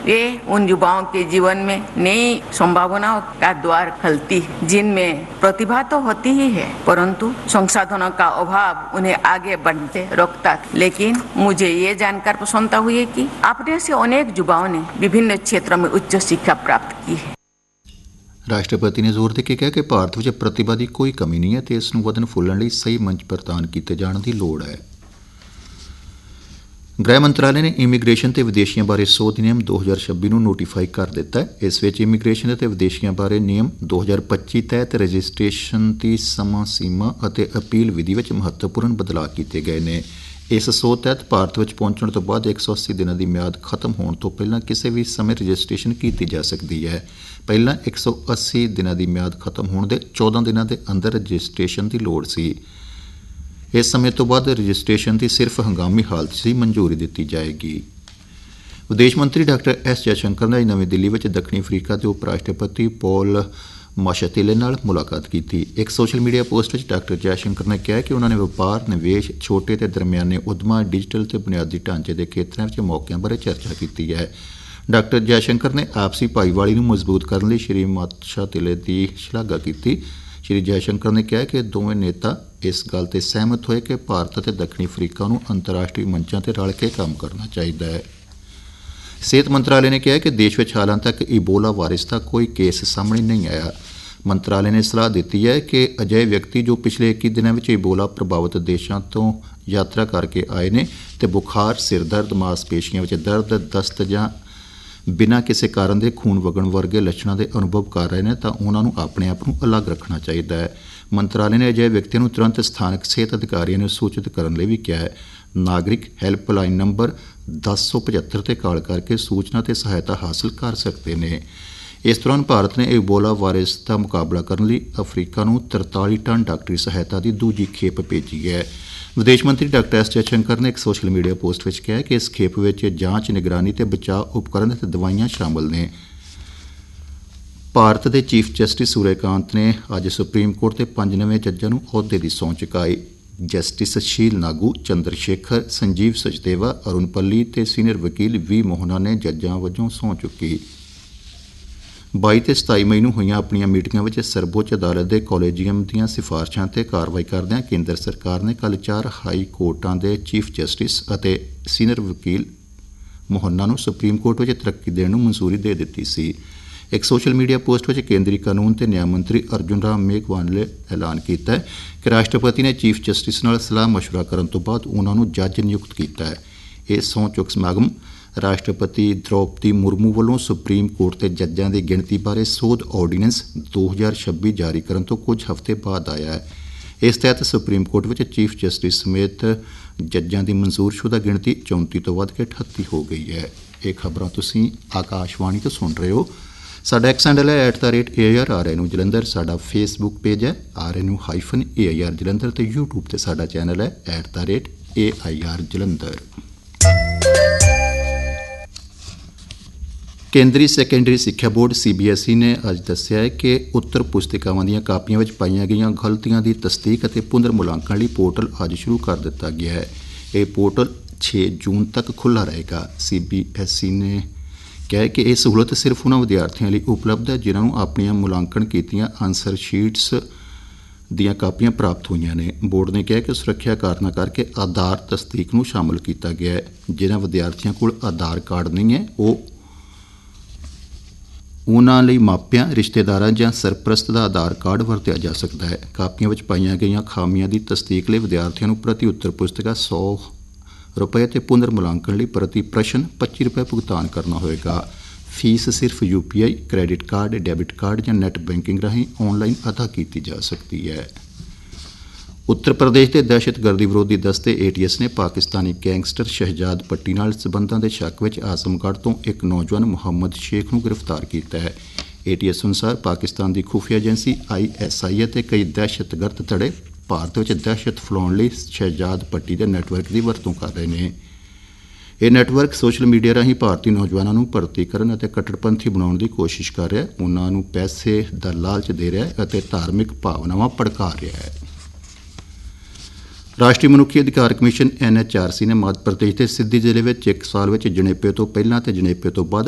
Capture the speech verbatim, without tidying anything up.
ये उन युवाओं के जीवन में नई संभावनाओं का द्वार खोलती है, जिनमें प्रतिभा तो होती ही है, परंतु संसाधनों का अभाव उन्हें आगे बढ़ते रोकता था। लेकिन मुझे ये जानकर प्रसन्नता हुई है कि अपने से अनेक युवाओं ने विभिन्न क्षेत्रों में उच्च शिक्षा प्राप्त की है। ਰਾਸ਼ਟਰਪਤੀ ਨੇ ਜ਼ੋਰ ਦੇ ਕੇ ਕਿਹਾ ਕਿ ਭਾਰਤ ਵਿੱਚ ਪ੍ਰਤਿਭਾ ਦੀ ਕੋਈ ਕਮੀ ਨਹੀਂ ਹੈ ਅਤੇ ਇਸ ਨੂੰ ਵਧਣ ਫੁੱਲਣ ਲਈ ਸਹੀ ਮੰਚ ਪ੍ਰਦਾਨ ਕੀਤੇ ਜਾਣ ਦੀ ਲੋੜ ਹੈ। ਗ੍ਰਹਿ ਮੰਤਰਾਲੇ ਨੇ ਇਮੀਗ੍ਰੇਸ਼ਨ ਅਤੇ ਵਿਦੇਸ਼ੀਆਂ ਬਾਰੇ ਸੋਧ ਨਿਯਮ ਦੋ ਹਜ਼ਾਰ ਛੱਬੀ ਨੂੰ ਨੋਟੀਫਾਈ ਕਰ ਦਿੱਤਾ ਹੈ। ਇਸ ਵਿੱਚ ਇਮੀਗ੍ਰੇਸ਼ਨ ਅਤੇ ਵਿਦੇਸ਼ੀਆਂ ਬਾਰੇ ਨਿਯਮ ਦੋ ਹਜ਼ਾਰ ਪੱਚੀ ਤਹਿਤ ਰਜਿਸਟ੍ਰੇਸ਼ਨ ਦੀ ਸਮਾਂ ਸੀਮਾ ਅਤੇ ਅਪੀਲ ਵਿਧੀ ਵਿੱਚ ਮਹੱਤਵਪੂਰਨ ਬਦਲਾਅ ਕੀਤੇ ਗਏ ਨੇ। ਇਸ ਸੋਧ ਤਹਿਤ ਭਾਰਤ ਵਿੱਚ ਪਹੁੰਚਣ ਤੋਂ ਬਾਅਦ ਇੱਕ ਸੌ ਅੱਸੀ ਦਿਨਾਂ ਦੀ ਮਿਆਦ ਖਤਮ ਹੋਣ ਤੋਂ ਪਹਿਲਾਂ ਕਿਸੇ ਵੀ ਸਮੇਂ ਰਜਿਸਟ੍ਰੇਸ਼ਨ ਕੀਤੀ ਜਾ ਸਕਦੀ ਹੈ। ਪਹਿਲਾਂ ਇੱਕ ਸੌ ਅੱਸੀ ਦਿਨਾਂ ਦੀ ਮਿਆਦ ਖਤਮ ਹੋਣ ਦੇ ਚੌਦਾਂ ਦਿਨਾਂ ਦੇ ਅੰਦਰ ਰਜਿਸਟ੍ਰੇਸ਼ਨ ਦੀ ਲੋੜ ਸੀ। ਇਸ ਸਮੇਂ ਤੋਂ ਬਾਅਦ ਰਜਿਸਟ੍ਰੇਸ਼ਨ ਦੀ ਸਿਰਫ ਹੰਗਾਮੀ ਹਾਲਤ 'ਚ ਹੀ ਮਨਜ਼ੂਰੀ ਦਿੱਤੀ ਜਾਏਗੀ। ਵਿਦੇਸ਼ ਮੰਤਰੀ ਡਾਕਟਰ ਐਸ ਜੈਸ਼ੰਕਰ ਨੇ ਅੱਜ ਨਵੀਂ ਦਿੱਲੀ ਵਿੱਚ ਦੱਖਣੀ ਅਫਰੀਕਾ ਦੇ ਉਪ ਰਾਸ਼ਟਰਪਤੀ ਪੌਲ ਮਾਸ਼ਾਤੇਲੇ ਨਾਲ ਮੁਲਾਕਾਤ ਕੀਤੀ। ਇੱਕ ਸੋਸ਼ਲ ਮੀਡੀਆ ਪੋਸਟ ਵਿੱਚ ਡਾਕਟਰ ਜੈਸ਼ੰਕਰ ਨੇ ਕਿਹਾ ਕਿ ਉਹਨਾਂ ਨੇ ਵਪਾਰ, ਨਿਵੇਸ਼, ਛੋਟੇ ਅਤੇ ਦਰਮਿਆਨੇ ਉਦਮਾਂ, ਡਿਜੀਟਲ ਅਤੇ ਬੁਨਿਆਦੀ ਢਾਂਚੇ ਦੇ ਖੇਤਰਾਂ ਵਿੱਚ ਮੌਕਿਆਂ ਬਾਰੇ ਚਰਚਾ ਕੀਤੀ ਹੈ। ਡਾਕਟਰ ਜੈਸ਼ੰਕਰ ਨੇ ਆਪਸੀ ਭਾਈਵਾਲੀ ਨੂੰ ਮਜ਼ਬੂਤ ਕਰਨ ਲਈ ਸ਼੍ਰੀ ਮਾਸ਼ਾਤੇਲੇ ਦੀ ਸ਼ਲਾਘਾ ਕੀਤੀ। ਸ਼੍ਰੀ ਜੈਸ਼ੰਕਰ ਨੇ ਕਿਹਾ ਕਿ ਦੋਵੇਂ ਨੇਤਾ ਇਸ ਗੱਲ 'ਤੇ ਸਹਿਮਤ ਹੋਏ ਕਿ ਭਾਰਤ ਅਤੇ ਦੱਖਣੀ ਅਫਰੀਕਾ ਨੂੰ ਅੰਤਰਰਾਸ਼ਟਰੀ ਮੰਚਾਂ 'ਤੇ ਰਲ ਕੇ ਕੰਮ ਕਰਨਾ ਚਾਹੀਦਾ ਹੈ। ਸਿਹਤ ਮੰਤਰਾਲੇ ਨੇ ਕਿਹਾ ਕਿ ਦੇਸ਼ ਵਿੱਚ ਹਾਲਾਂ ਤੱਕ ਇਬੋਲਾ ਵਾਇਰਸ ਦਾ ਕੋਈ ਕੇਸ ਸਾਹਮਣੇ ਨਹੀਂ ਆਇਆ। ਮੰਤਰਾਲੇ ਨੇ ਸਲਾਹ ਦਿੱਤੀ ਹੈ ਕਿ ਅਜਿਹੇ ਵਿਅਕਤੀ ਜੋ ਪਿਛਲੇ ਇੱਕੀ ਦਿਨਾਂ ਵਿੱਚ ਇਬੋਲਾ ਪ੍ਰਭਾਵਿਤ ਦੇਸ਼ਾਂ ਤੋਂ ਯਾਤਰਾ ਕਰਕੇ ਆਏ ਨੇ ਅਤੇ ਬੁਖਾਰ, ਸਿਰ ਦਰਦ, ਮਾਸਪੇਸ਼ੀਆਂ ਵਿੱਚ ਦਰਦ, ਦਸਤ ਜਾਂ ਬਿਨਾਂ ਕਿਸੇ ਕਾਰਨ ਦੇ ਖੂਨ ਵਗਣ ਵਰਗੇ ਲੱਛਣਾਂ ਦੇ ਅਨੁਭਵ ਕਰ ਰਹੇ ਨੇ ਤਾਂ ਉਹਨਾਂ ਨੂੰ ਆਪਣੇ ਆਪ ਨੂੰ ਅਲੱਗ ਰੱਖਣਾ ਚਾਹੀਦਾ ਹੈ। ਮੰਤਰਾਲੇ ਨੇ ਅਜਿਹੇ ਵਿਅਕਤੀਆਂ ਨੂੰ ਤੁਰੰਤ ਸਥਾਨਕ ਸਿਹਤ ਅਧਿਕਾਰੀਆਂ ਨੂੰ ਸੂਚਿਤ ਕਰਨ ਲਈ ਵੀ ਕਿਹਾ ਹੈ। ਨਾਗਰਿਕ ਹੈਲਪਲਾਈਨ ਨੰਬਰ ਦਸ ਸੌ ਪਝੱਤਰ 'ਤੇ ਕਾਲ ਕਰਕੇ ਸੂਚਨਾ ਅਤੇ ਸਹਾਇਤਾ ਹਾਸਲ ਕਰ ਸਕਦੇ ਨੇ। ਇਸ ਦੌਰਾਨ ਭਾਰਤ ਨੇ ਇਬੋਲਾ ਵਾਇਰਸ ਦਾ ਮੁਕਾਬਲਾ ਕਰਨ ਲਈ ਅਫਰੀਕਾ ਨੂੰ ਤਰਤਾਲੀ ਟਨ ਡਾਕਟਰੀ ਸਹਾਇਤਾ ਦੀ ਦੂਜੀ ਖੇਪ ਭੇਜੀ ਹੈ। ਵਿਦੇਸ਼ ਮੰਤਰੀ ਡਾਕਟਰ ਐਸ ਜੈਸ਼ੰਕਰ ਨੇ ਇੱਕ ਸੋਸ਼ਲ ਮੀਡੀਆ ਪੋਸਟ ਵਿੱਚ ਕਿਹਾ ਕਿ ਇਸ ਖੇਪ ਵਿੱਚ ਜਾਂਚ, ਨਿਗਰਾਨੀ ਅਤੇ ਬਚਾਅ ਉਪਕਰਨ ਅਤੇ ਦਵਾਈਆਂ ਸ਼ਾਮਲ ਨੇ। ਭਾਰਤ ਦੇ ਚੀਫ ਜਸਟਿਸ ਸੂਰਿਆਕਾਂਤ ਨੇ ਅੱਜ ਸੁਪਰੀਮ ਕੋਰਟ ਦੇ ਪੰਜ ਨਵੇਂ ਜੱਜਾਂ ਨੂੰ ਅਹੁਦੇ ਦੀ ਸਹੁੰ ਚੁਕਾਈ। ਜਸਟਿਸ ਸ਼ੀਲ ਨਾਗੂ, ਚੰਦਰ ਸ਼ੇਖਰ, ਸੰਜੀਵ ਸਚਦੇਵਾ, ਅਰੁਣ ਪੱਲੀ ਅਤੇ ਸੀਨੀਅਰ ਵਕੀਲ ਵੀ ਮੋਹਨਾ ਨੇ ਜੱਜਾਂ ਵਜੋਂ ਸਹੁੰ ਚੁੱਕੀ। ਬਾਈ ਅਤੇ ਸਤਾਈ ਮਈ ਨੂੰ ਹੋਈਆਂ ਆਪਣੀਆਂ ਮੀਟਿੰਗਾਂ ਵਿੱਚ ਸਰਵਉੱਚ ਅਦਾਲਤ ਦੇ ਕਾਲਜੀਅਮ ਦੀਆਂ ਸਿਫਾਰਸ਼ਾਂ 'ਤੇ ਕਾਰਵਾਈ ਕਰਦਿਆਂ ਕੇਂਦਰ ਸਰਕਾਰ ਨੇ ਕੱਲ੍ਹ ਚਾਰ ਹਾਈ ਕੋਰਟਾਂ ਦੇ ਚੀਫ ਜਸਟਿਸ ਅਤੇ ਸੀਨੀਅਰ ਵਕੀਲ ਮੋਹਨਾ ਨੂੰ ਸੁਪਰੀਮ ਕੋਰਟ ਵਿੱਚ ਤਰੱਕੀ ਦੇਣ ਨੂੰ ਮਨਜ਼ੂਰੀ ਦੇ ਦਿੱਤੀ ਸੀ। ਇੱਕ ਸੋਸ਼ਲ ਮੀਡੀਆ ਪੋਸਟ ਵਿੱਚ ਕੇਂਦਰੀ ਕਾਨੂੰਨ ਅਤੇ ਨਿਆਂ ਮੰਤਰੀ ਅਰਜੁਨ ਰਾਮ ਮੇਘਵਾਲ ਨੇ ਐਲਾਨ ਕੀਤਾ ਹੈ ਕਿ ਰਾਸ਼ਟਰਪਤੀ ਨੇ ਚੀਫ ਜਸਟਿਸ ਨਾਲ ਸਲਾਹ ਮਸ਼ਵਰਾ ਕਰਨ ਤੋਂ ਬਾਅਦ ਉਹਨਾਂ ਨੂੰ ਜੱਜ ਨਿਯੁਕਤ ਕੀਤਾ ਹੈ। ਇਹ ਸਹੁੰ ਚੁੱਕ ਸਮਾਗਮ ਰਾਸ਼ਟਰਪਤੀ ਦ੍ਰੌਪਦੀ ਮੁਰਮੂ ਵੱਲੋਂ ਸੁਪਰੀਮ ਕੋਰਟ ਦੇ ਜੱਜਾਂ ਦੀ ਗਿਣਤੀ ਬਾਰੇ ਸੋਧ ਆਰਡੀਨੈਂਸ ਦੋ ਹਜ਼ਾਰ ਛੱਬੀ ਜਾਰੀ ਕਰਨ ਤੋਂ ਕੁਝ ਹਫ਼ਤੇ ਬਾਅਦ ਆਇਆ ਹੈ। ਇਸ ਤਹਿਤ ਸੁਪਰੀਮ ਕੋਰਟ ਵਿੱਚ ਚੀਫ ਜਸਟਿਸ ਸਮੇਤ ਜੱਜਾਂ ਦੀ ਮਨਜ਼ੂਰਸ਼ੁਦਾ ਗਿਣਤੀ ਚੌਂਤੀ ਤੋਂ ਵੱਧ ਕੇ ਅਠੱਤੀ ਹੋ ਗਈ ਹੈ। ਇਹ ਖਬਰਾਂ ਤੁਸੀਂ ਆਕਾਸ਼ਵਾਣੀ ਤੋਂ ਸੁਣ ਰਹੇ ਹੋ। ਸਾਡਾ ਐਕਸ ਹੈਂਡਲ ਹੈ at the rate A I R R ਐਨ ਜਲੰਧਰ। ਸਾਡਾ ਫੇਸਬੁੱਕ ਪੇਜ ਹੈ R N U hyphen A I R Jalandhar ਅਤੇ ਯੂਟਿਊਬ 'ਤੇ ਸਾਡਾ ਚੈਨਲ ਹੈ at the rate A I R Jalandhar. ਕੇਂਦਰੀ ਸੈਕੰਡਰੀ ਸਿੱਖਿਆ board C B S E ਨੇ ਅੱਜ ਦੱਸਿਆ ਹੈ ਕਿ ਉੱਤਰ ਪੁਸਤਿਕਾਵਾਂ ਦੀਆਂ ਕਾਪੀਆਂ ਵਿੱਚ ਪਾਈਆਂ ਗਈਆਂ ਗਲਤੀਆਂ ਦੀ ਤਸਦੀਕ ਅਤੇ ਪੁਨਰ ਮੁਲਾਂਕਣ ਲਈ ਪੋਰਟਲ ਅੱਜ ਸ਼ੁਰੂ ਕਰ ਦਿੱਤਾ ਗਿਆ ਹੈ। ਇਹ ਪੋਰਟਲ ਛੇ ਜੂਨ ਤੱਕ ਖੁੱਲ੍ਹਾ ਰਹੇਗਾ। ਸੀ ਬੀ ਐਸ ਈ ਨੇ ਕਿਹਾ ਕਿ ਇਹ ਸਹੂਲਤ ਸਿਰਫ ਉਹਨਾਂ ਵਿਦਿਆਰਥੀਆਂ ਲਈ ਉਪਲਬਧ ਹੈ ਜਿਨ੍ਹਾਂ ਨੂੰ ਆਪਣੀਆਂ ਮੁਲਾਂਕਣ ਕੀਤੀਆਂ ਆਨਸਰ ਸ਼ੀਟਸ ਦੀਆਂ ਕਾਪੀਆਂ ਪ੍ਰਾਪਤ ਹੋਈਆਂ ਨੇ। ਬੋਰਡ ਨੇ ਕਿਹਾ ਕਿ ਸੁਰੱਖਿਆ ਕਾਰਨਾਂ ਕਰਕੇ ਆਧਾਰ ਤਸਦੀਕ ਨੂੰ ਸ਼ਾਮਲ ਕੀਤਾ ਗਿਆ ਹੈ। ਜਿਨ੍ਹਾਂ ਵਿਦਿਆਰਥੀਆਂ ਕੋਲ ਆਧਾਰ ਕਾਰਡ ਨਹੀਂ ਹੈ ਉਹ ਉਹਨਾਂ ਲਈ ਮਾਪਿਆਂ, ਰਿਸ਼ਤੇਦਾਰਾਂ ਜਾਂ ਸਰਪ੍ਰਸਤ ਦਾ ਆਧਾਰ ਕਾਰਡ ਵਰਤਿਆ ਜਾ ਸਕਦਾ ਹੈ। ਕਾਪੀਆਂ ਵਿੱਚ ਪਾਈਆਂ ਗਈਆਂ ਖਾਮੀਆਂ ਦੀ ਤਸਦੀਕ ਲਈ ਵਿਦਿਆਰਥੀਆਂ ਨੂੰ ਪ੍ਰਤੀ ਉੱਤਰ ਪੁਸਤਕਾ ਸੌ ਰੁਪਏ ਅਤੇ ਪੁਨਰ ਮੁਲਾਂਕਣ ਲਈ ਪ੍ਰਤੀ ਪ੍ਰਸ਼ਨ ਪੱਚੀ ਰੁਪਏ ਭੁਗਤਾਨ ਕਰਨਾ ਹੋਵੇਗਾ। ਫੀਸ ਸਿਰਫ ਯੂ ਪੀ ਆਈ, ਕ੍ਰੈਡਿਟ ਕਾਰਡ, ਡੈਬਿਟ ਕਾਰਡ ਜਾਂ ਨੈੱਟ ਬੈਂਕਿੰਗ ਰਾਹੀਂ ਆਨਲਾਈਨ ਅਦਾ ਕੀਤੀ ਜਾ ਸਕਦੀ ਹੈ। ਉੱਤਰ ਪ੍ਰਦੇਸ਼ ਦੇ ਦਹਿਸ਼ਤਗਰਦੀ ਵਿਰੋਧੀ ਦਸਤੇ ਏ ਟੀ ਐਸ ਨੇ ਪਾਕਿਸਤਾਨੀ ਗੈਂਗਸਟਰ ਸ਼ਹਿਜਾਦ ਭੱਟੀ ਨਾਲ ਸਬੰਧਾਂ ਦੇ ਸ਼ੱਕ ਵਿੱਚ ਆਜ਼ਮਗੜ੍ਹ ਤੋਂ ਇੱਕ ਨੌਜਵਾਨ ਮੁਹੰਮਦ ਸ਼ੇਖ ਨੂੰ ਗ੍ਰਿਫਤਾਰ ਕੀਤਾ ਹੈ। ਏ ਟੀ ਐਸ ਅਨੁਸਾਰ ਪਾਕਿਸਤਾਨ ਦੀ ਖੁਫੀਆ ਏਜੰਸੀ ਆਈ ਐਸ ਆਈ ਅਤੇ ਕਈ ਦਹਿਸ਼ਤਗਰਦ ਧੜੇ ਭਾਰਤ ਵਿੱਚ ਦਹਿਸ਼ਤ ਫੈਲਾਉਣ ਲਈ ਸ਼ਹਿਜਾਦ ਭੱਟੀ ਦੇ ਨੈੱਟਵਰਕ ਦੀ ਵਰਤੋਂ ਕਰ ਰਹੇ ਨੇ। ਇਹ ਨੈੱਟਵਰਕ ਸੋਸ਼ਲ ਮੀਡੀਆ ਰਾਹੀਂ ਭਾਰਤੀ ਨੌਜਵਾਨਾਂ ਨੂੰ ਭਰਤੀ ਕਰਨ ਅਤੇ ਕੱਟੜਪੰਥੀ ਬਣਾਉਣ ਦੀ ਕੋਸ਼ਿਸ਼ ਕਰ ਰਿਹਾ, ਉਹਨਾਂ ਨੂੰ ਪੈਸੇ ਦਾ ਲਾਲਚ ਦੇ ਰਿਹਾ ਅਤੇ ਧਾਰਮਿਕ ਭਾਵਨਾਵਾਂ ਭੜਕਾ ਰਿਹਾ ਹੈ। ਰਾਸ਼ਟਰੀ ਮਨੁੱਖੀ ਅਧਿਕਾਰ commission N H R C ਨੇ ਮੱਧ ਪ੍ਰਦੇਸ਼ ਦੇ ਸਿੱਧੀ ਜ਼ਿਲ੍ਹੇ ਵਿੱਚ ਇੱਕ ਸਾਲ ਵਿੱਚ ਜਣੇਪੇ ਤੋਂ ਪਹਿਲਾਂ ਅਤੇ ਜਣੇਪੇ ਤੋਂ ਬਾਅਦ